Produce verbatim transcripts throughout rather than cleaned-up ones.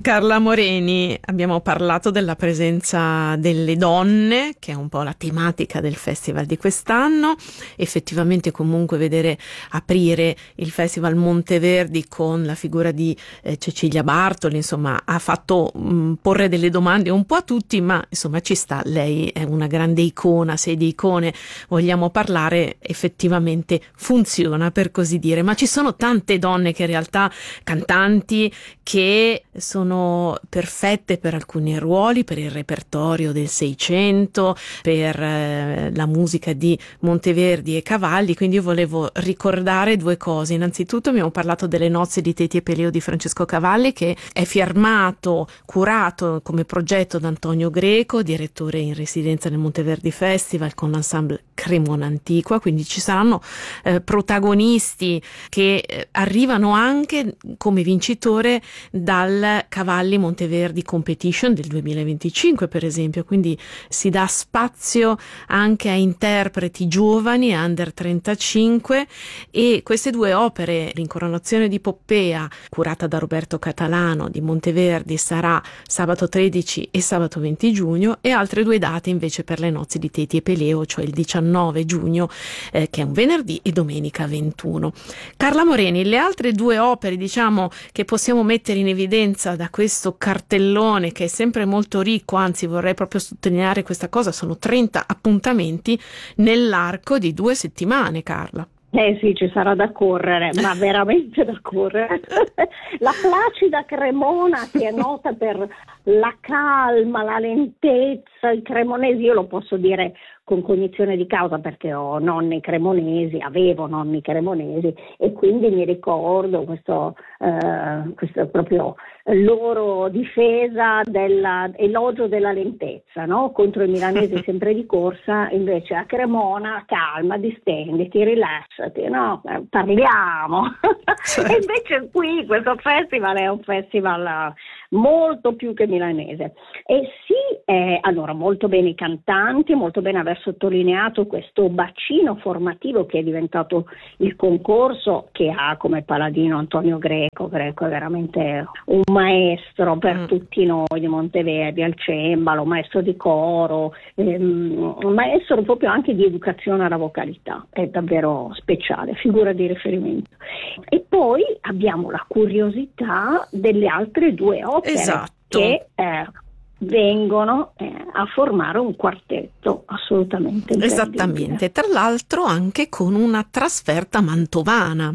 Carla Moreni, abbiamo parlato della presenza delle donne, che è un po' la tematica del festival di quest'anno. Effettivamente comunque vedere aprire il festival Monteverdi con la figura di eh, Cecilia Bartoli, insomma, ha fatto mh, porre delle domande un po' a tutti, ma insomma ci sta, lei è una grande icona, se di icone vogliamo parlare, effettivamente funziona, per così dire. Ma ci sono tante donne che in realtà, cantanti, che sono perfette per alcuni ruoli, per il repertorio del Seicento, per eh, la musica di Monteverdi e Cavalli. Quindi io volevo ricordare due cose. Innanzitutto abbiamo parlato delle nozze di Teti e Peleo di Francesco Cavalli, che è firmato, curato come progetto da Antonio Greco, direttore in residenza del Monteverdi Festival con l'ensemble Cremona Antiqua. Quindi ci saranno eh, protagonisti che eh, arrivano anche come vincitore dal Cavalli Monteverdi Competition del duemilaventicinque, per esempio. Quindi si dà spazio anche a interpreti giovani, under trentacinque, e queste due opere, l'Incoronazione di Poppea, curata da Roberto Catalano, di Monteverdi, sarà sabato tredici e sabato venti giugno, e altre due date invece per le nozze di Teti e Peleo, cioè il diciannove giugno, eh, che è un venerdì, e domenica ventuno. Carla Moreni, le altre due opere, diciamo, che possiamo mettere in evidenza da questo cartellone, che è sempre molto ricco, anzi vorrei proprio sottolineare questa cosa, sono trenta appuntamenti nell'arco di due settimane, Carla. Eh sì, ci sarà da correre, ma veramente da correre. La placida Cremona, che è nota per la calma, la lentezza, i cremonesi, io lo posso dire con cognizione di causa perché ho nonni cremonesi, avevo nonni cremonesi, e quindi mi ricordo questo, eh, questo proprio loro difesa dell'elogio della lentezza, no? Contro i milanesi sempre di corsa, invece a Cremona calma, distenditi, rilassati, no? Parliamo. Certo. E invece qui questo festival è un festival molto più che milanese, e sì, eh, allora molto bene i cantanti, molto bene aver sottolineato questo bacino formativo che è diventato il concorso, che ha come paladino Antonio Greco. Greco è veramente un maestro per mm. tutti noi di Monteverdi, al cembalo, maestro di coro, ehm, un maestro proprio anche di educazione alla vocalità, è davvero speciale, figura di riferimento. E poi abbiamo la curiosità delle altre due opere, esatto, che eh, vengono eh, a formare un quartetto assolutamente incredibile. Esattamente, tra l'altro anche con una trasferta mantovana,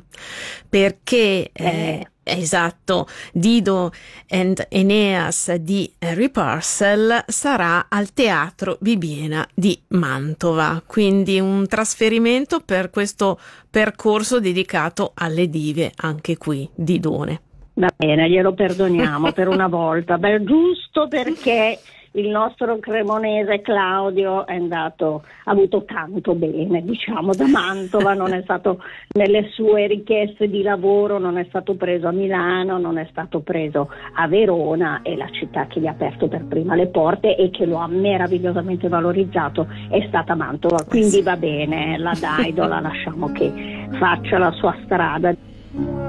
perché eh, eh. Esatto, Dido and Aeneas di Harry Purcell sarà al Teatro Bibbiena di Mantova, quindi un trasferimento per questo percorso dedicato alle dive, anche qui Didone. Va bene, glielo perdoniamo per una volta, beh, giusto perché il nostro cremonese Claudio è andato, ha avuto tanto bene, diciamo, da Mantova, non è stato nelle sue richieste di lavoro, non è stato preso a Milano, non è stato preso a Verona, e la città che gli ha aperto per prima le porte e che lo ha meravigliosamente valorizzato è stata Mantova. Quindi va bene, la Daido la lasciamo che faccia la sua strada.